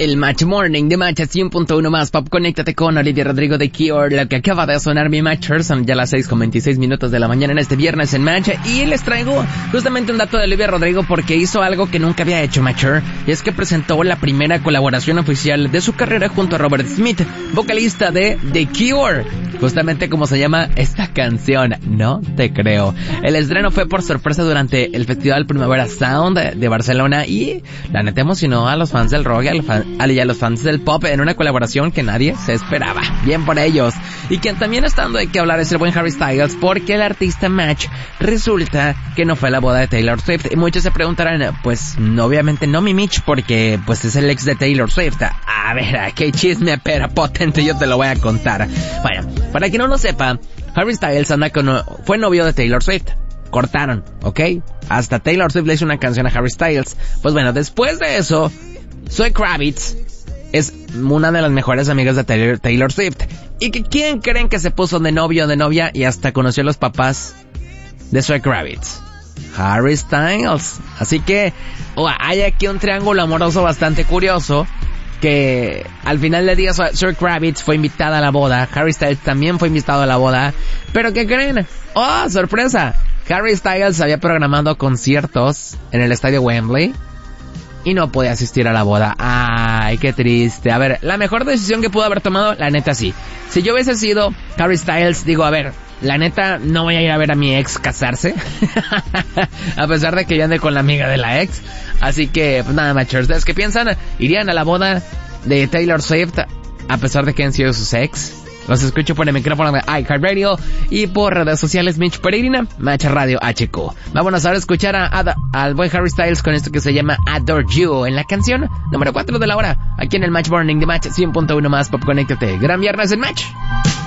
El Match Morning de Match 100.1 más Pop. Conéctate con Olivia Rodrigo de Cure. Lo que acaba de sonar mi Matcher. Son ya las 6:26 de la mañana en este viernes en Match. Y les traigo justamente un dato de Olivia Rodrigo porque hizo algo que nunca había hecho Matcher. Y es que presentó la primera colaboración oficial de su carrera junto a Robert Smith, vocalista de The Cure. Justamente como se llama esta canción, no te creo. El estreno fue por sorpresa durante el Festival Primavera Sound de Barcelona y la neta emocionó a los fans del rock y a los fans del pop en una colaboración que nadie se esperaba. Bien por ellos. Y quien también está dando de qué hablar es el buen Harry Styles, porque el artista Match resulta que no fue a la boda de Taylor Swift. Y muchos se preguntarán, pues obviamente no mi Mitch, porque pues es el ex de Taylor Swift. A ver, qué chisme pero potente, yo te lo voy a contar. Bueno, para quien no lo sepa, Harry Styles fue novio de Taylor Swift. Cortaron, ¿ok? Hasta Taylor Swift le hizo una canción a Harry Styles. Pues bueno, después de eso, Zoe Kravitz es una de las mejores amigas de Taylor Swift. ¿Y quién creen que se puso de novio o de novia y hasta conoció a los papás de Zoe Kravitz? Harry Styles. Así que hay aquí un triángulo amoroso bastante curioso, que al final del día Zoe Kravitz fue invitada a la boda, Harry Styles también fue invitado a la boda, pero ¿qué creen? ¡Oh, sorpresa! Harry Styles había programado conciertos en el estadio Wembley y no podía asistir a la boda. Ay, qué triste. A ver, la mejor decisión que pudo haber tomado, la neta sí. Si yo hubiese sido Harry Styles, digo, a ver, la neta no voy a ir a ver a mi ex casarse. A pesar de que yo ande con la amiga de la ex. Así que, pues nada, machos. ¿Ustedes qué piensan? ¿Irían a la boda de Taylor Swift a pesar de que han sido sus ex? Los escucho por el micrófono de iHeartRadio y por redes sociales Mitch Peregrina, Match Radio HQ. Vámonos ahora a escuchar al buen Harry Styles con esto que se llama Adore You en la canción número 4 de la hora, aquí en el Match Morning de Match 100.1 más Pop. Conéctate. Gran viernes en Match.